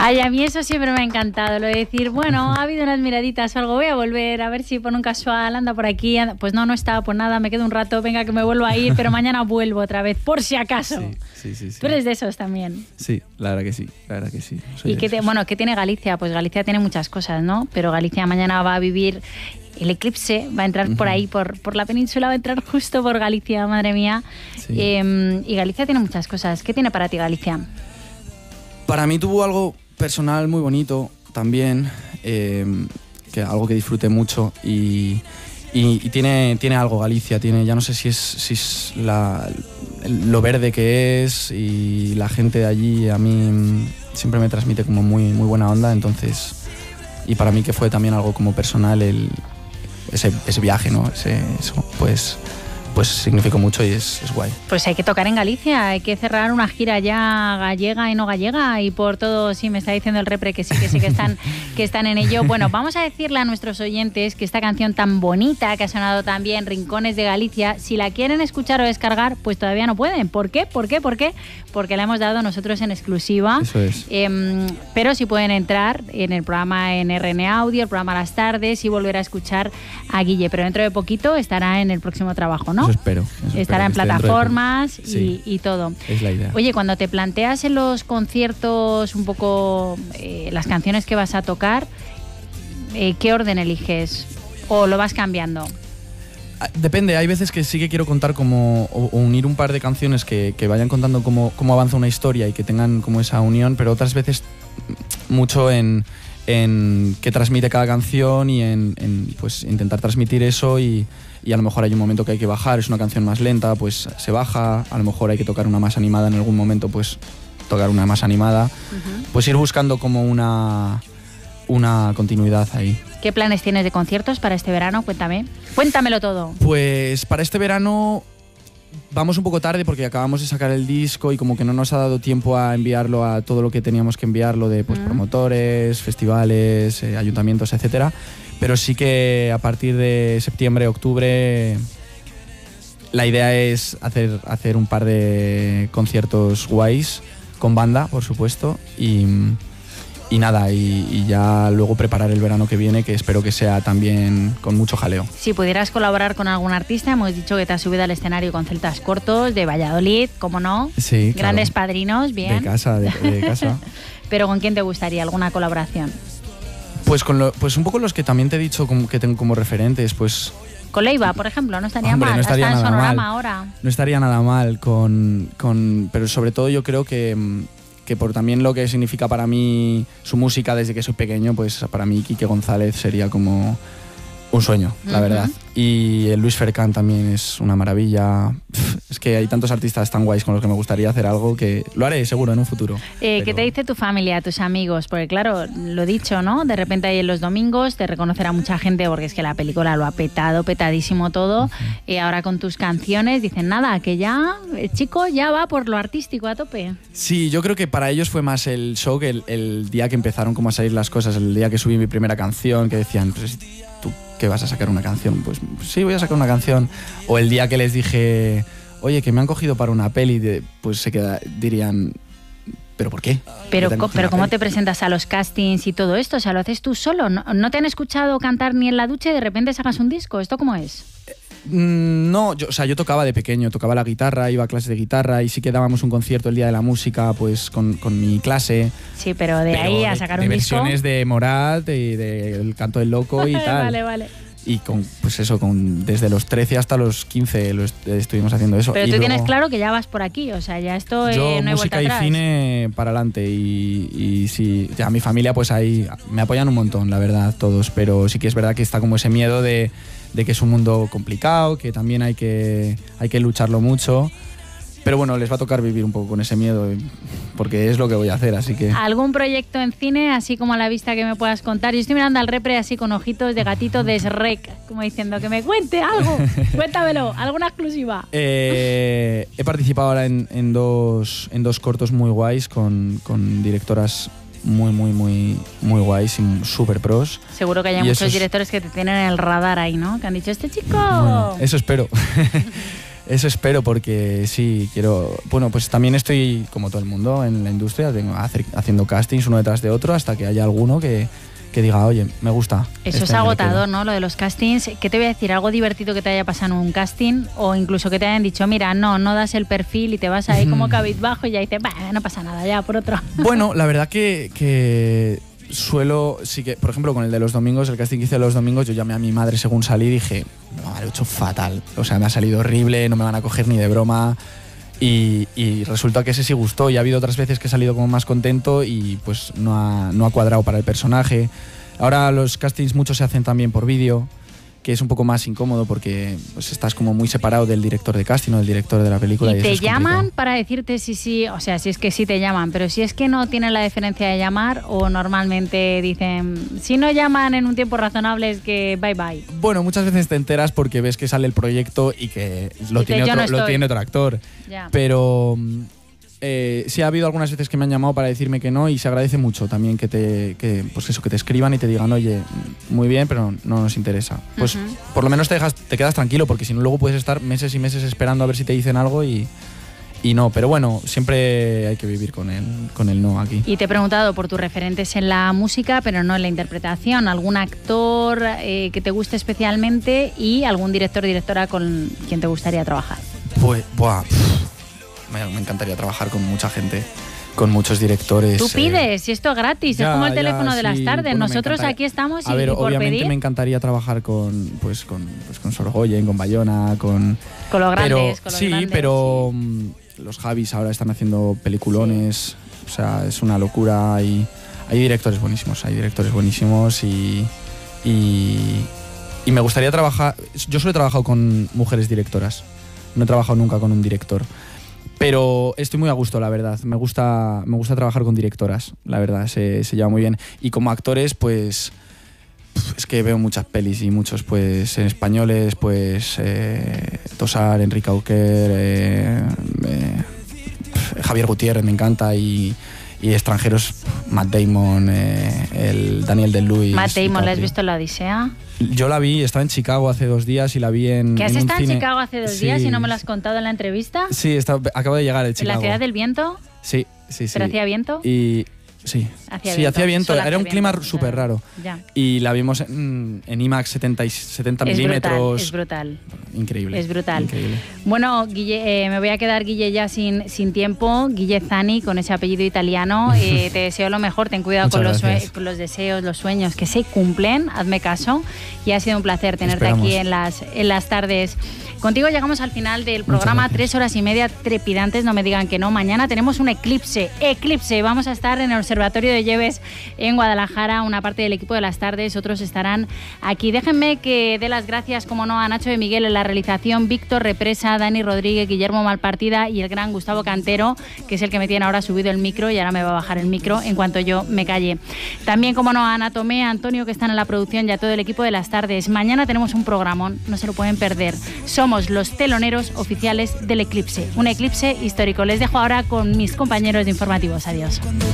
Ay, a mí eso siempre me ha encantado, lo de decir, bueno, ha habido unas miraditas o algo, voy a volver, a ver si por un casual anda por aquí, pues no está, pues nada, me quedo un rato, venga que me vuelvo a ir, pero mañana vuelvo otra vez, por si acaso. Sí. Tú eres de esos también. Sí, la verdad que sí. ¿Y qué tiene Galicia? Pues Galicia tiene muchas cosas, ¿no? Pero Galicia mañana va a vivir el eclipse, va a entrar por ahí, por la península, va a entrar justo por Galicia, madre mía. Sí. Y Galicia tiene muchas cosas. ¿Qué tiene para ti Galicia? Para mí tuvo algo personal muy bonito también, que algo que disfruté mucho y tiene algo Galicia, ya no sé si es lo verde que es, y la gente de allí a mí siempre me transmite como muy buena onda, entonces, y para mí que fue también algo como personal ese viaje, ¿no? Eso, pues significó mucho y es guay. Pues hay que tocar en Galicia, hay que cerrar una gira ya gallega y no gallega, y por todo, sí, me está diciendo el repre que sí que están en ello. Bueno, vamos a decirle a nuestros oyentes que esta canción tan bonita que ha sonado también, Rincones de Galicia, si la quieren escuchar o descargar, pues todavía no pueden. ¿Por qué? Porque la hemos dado nosotros en exclusiva. Eso es. Pero sí pueden entrar en el programa en RN Audio, el programa Las Tardes, y volver a escuchar a Guille, pero dentro de poquito estará en el próximo trabajo, ¿no? Eso espero. Estará en plataformas y todo. Es la idea. Oye, cuando te planteas en los conciertos un poco las canciones que vas a tocar, ¿qué orden eliges? ¿O lo vas cambiando? Depende, hay veces que sí que quiero contar como o unir un par de canciones que vayan contando cómo avanza una historia y que tengan como esa unión, pero otras veces mucho en qué transmite cada canción y en pues intentar transmitir eso, y a lo mejor hay un momento que hay que bajar, es una canción más lenta, pues se baja, a lo mejor hay que tocar una más animada en algún momento, pues tocar una más animada, pues ir buscando como una continuidad ahí. ¿Qué planes tienes de conciertos para este verano? Cuéntamelo todo. Pues para este verano vamos un poco tarde porque acabamos de sacar el disco y como que no nos ha dado tiempo a enviarlo a todo lo que teníamos que enviarlo de pues, promotores, festivales, ayuntamientos, etcétera. Pero sí que a partir de septiembre, octubre, la idea es hacer un par de conciertos guays, con banda, por supuesto, y nada, y ya luego preparar el verano que viene, que espero que sea también con mucho jaleo. Si pudieras colaborar con algún artista, hemos dicho que te has subido al escenario con Celtas Cortos, de Valladolid, ¿cómo no? Sí, Grandes claro. Padrinos, bien. De casa. ¿Pero con quién te gustaría alguna colaboración? Pues pues un poco los que también te he dicho que tengo como referentes, pues... Con Leiva, por ejemplo, no estaría mal. No estaría está en nada Sonorama mal. Ahora. No estaría nada mal pero sobre todo yo creo que por también lo que significa para mí su música desde que soy pequeño, pues para mí Quique González sería como un sueño, la verdad. Y el Luis Fercán también es una maravilla. Es que hay tantos artistas tan guays con los que me gustaría hacer algo que lo haré seguro en un futuro. ¿Qué te dice tu familia, tus amigos? Porque claro, lo dicho, ¿no? De repente ahí en los domingos te reconocerá mucha gente porque es que la película lo ha petado, petadísimo todo. Ahora con tus canciones dicen nada, que ya el chico ya va por lo artístico a tope. Sí, yo creo que para ellos fue más el shock el día que empezaron como a salir las cosas, el día que subí mi primera canción, que decían, pues tú ¿qué vas a sacar una canción? Pues sí, voy a sacar una canción. O el día que les dije, oye, que me han cogido para una peli, pues dirían, ¿pero por qué? Pero ¿cómo te presentas a los castings y todo esto? O sea, ¿lo haces tú solo? ¿No te han escuchado cantar ni en la ducha y de repente sacas un disco? ¿Esto cómo es? No, yo tocaba de pequeño, tocaba la guitarra, iba a clases de guitarra y sí que dábamos un concierto el Día de la Música pues con mi clase. Sí, pero ahí a sacar un disco. De versiones de Morat y del Canto del Loco y tal. Vale. Y desde los 13 hasta los 15 estuvimos haciendo eso. Pero y tú luego, tienes claro que ya vas por aquí, o sea, ya esto yo, no hay vuelta atrás. Música y cine para adelante y sí, ya mi familia pues ahí me apoyan un montón, la verdad, todos, pero sí que es verdad que está como ese miedo de que es un mundo complicado, que también hay que lucharlo mucho. Pero bueno, les va a tocar vivir un poco con ese miedo, porque es lo que voy a hacer, así que... ¿Algún proyecto en cine, así como a la vista, que me puedas contar? Yo estoy mirando al repre así con ojitos de gatito de Shrek, como diciendo que me cuente algo. Cuéntamelo, alguna exclusiva. He participado ahora en dos cortos muy guays con directoras muy guays y súper pros. Seguro que hay muchos directores que te tienen en el radar ahí, ¿no? Que han dicho, este chico... Bueno, eso espero. Eso espero, porque sí, quiero... Bueno, pues también estoy, como todo el mundo, en la industria, haciendo castings uno detrás de otro hasta que haya alguno que diga, oye, me gusta. Eso es agotador, ¿no? Lo de los castings. ¿Qué te voy a decir? ¿Algo divertido que te haya pasado en un casting? O incluso que te hayan dicho, mira, no das el perfil y te vas ahí como cabizbajo y ya dices, no pasa nada, ya, por otro. Bueno, la verdad que suelo, sí que, por ejemplo, con el de los domingos, el casting que hice de los domingos, yo llamé a mi madre según salí y dije, no, lo he hecho fatal. O sea, me ha salido horrible, no me van a coger ni de broma. Y resulta que ese sí gustó, y ha habido otras veces que he salido como más contento y pues no ha cuadrado para el personaje. Ahora los castings muchos se hacen también por vídeo, que es un poco más incómodo porque pues estás como muy separado del director de casting o del director de la película. ¿Y te llaman complicado para decirte sí? O sea, si es que sí te llaman, pero si es que no tienen la deferencia de llamar, o normalmente dicen, si no llaman en un tiempo razonable es que bye. Bueno, muchas veces te enteras porque ves que sale el proyecto y que lo tiene otro actor. Ya. Pero sí ha habido algunas veces que me han llamado para decirme que no, y se agradece mucho también que te escriban y te digan, oye, muy bien, pero no nos interesa. Pues por lo menos te quedas tranquilo, porque si no luego puedes estar meses y meses esperando a ver si te dicen algo y no. Pero bueno, siempre hay que vivir con el no aquí. Y te he preguntado por tus referentes en la música, pero no en la interpretación. ¿Algún actor que te guste especialmente y algún directora con quien te gustaría trabajar? Pues, me encantaría trabajar con mucha gente, con muchos directores. Tú pides, si esto es gratis, es como el teléfono de las tardes. Bueno, nosotros aquí estamos y por obviamente pedir. me encantaría trabajar con Sorogoyen, con Bayona, con los grandes. Pero los Javis ahora están haciendo peliculones, o sea, es una locura. Y hay directores buenísimos y me gustaría trabajar. Yo solo he trabajado con mujeres directoras, no he trabajado nunca con un director. Pero estoy muy a gusto, la verdad. Me gusta trabajar con directoras, la verdad, se lleva muy bien. Y como actores, pues es que veo muchas pelis y muchos, pues en españoles, pues Tosar, Enrique Auquer, Javier Gutiérrez me encanta, y extranjeros, Matt Damon, el Daniel Day-Lewis. Matt Damon, ¿la has visto en La Odisea? Yo la vi, estaba en Chicago hace 2 días y la vi en ¿Que has estado en cine. Chicago hace 2 días y no me lo has contado en la entrevista? Sí, acabo de llegar de Chicago. ¿En la ciudad del viento? Sí. ¿Pero hacía viento? Y sí, hacía viento. Era un clima súper raro. Ya. Y la vimos en IMAX 70 milímetros. Es brutal. Increíble. Es brutal. Increíble. Bueno, Guille, me voy a quedar, Guille, ya sin tiempo. Guille Zani, con ese apellido italiano. Te deseo lo mejor. Ten cuidado con los deseos, los sueños que se cumplen. Hazme caso. Y ha sido un placer tenerte aquí en las tardes. Contigo llegamos al final del programa. 3 horas y media trepidantes, no me digan que no. Mañana tenemos un eclipse. Vamos a estar en el Observatorio de Lleves en Guadalajara, una parte del equipo de las tardes, otros estarán aquí. Déjenme que dé las gracias, como no, a Nacho de Miguel en la realización, Víctor Represa, Dani Rodríguez, Guillermo Malpartida y el gran Gustavo Cantero, que es el que me tiene ahora subido el micro y ahora me va a bajar el micro en cuanto yo me calle. También, como no, a Ana Tomé, a Antonio, que están en la producción, y a todo el equipo de las tardes. Mañana tenemos un programón, no se lo pueden perder. Somos los teloneros oficiales del eclipse, un eclipse histórico. Les dejo ahora con mis compañeros de informativos. Adiós.